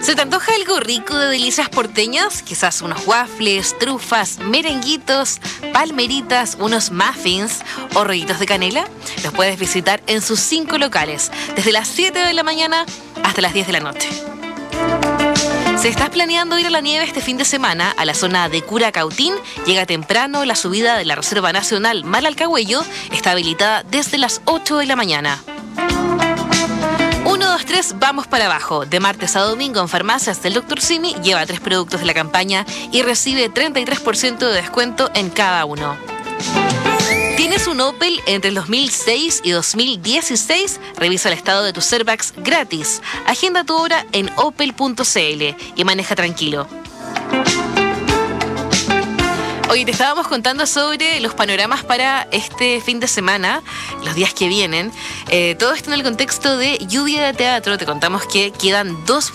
¿Se te antoja algo rico de delicias porteñas? Quizás unos waffles, trufas, merenguitos, palmeritas, unos muffins o rollitos de canela. Los puedes visitar en sus 5 locales, desde las 7 de la mañana hasta las 10 de la noche. Si estás planeando ir a la nieve este fin de semana a la zona de Curacautín, llega temprano. La subida de la Reserva Nacional Malalcahuello está habilitada desde las 8 de la mañana. 1, 2, 3, vamos para abajo. De martes a domingo en farmacias del Dr. Simi lleva 3 productos de la campaña y recibe 33% de descuento en cada uno. ¿Tienes un Opel entre el 2006 y 2016? Revisa el estado de tus airbags gratis. Agenda tu hora en opel.cl y maneja tranquilo. Hoy te estábamos contando sobre los panoramas para este fin de semana, los días que vienen. Todo esto en el contexto de Lluvia de Teatro. Te contamos que quedan 2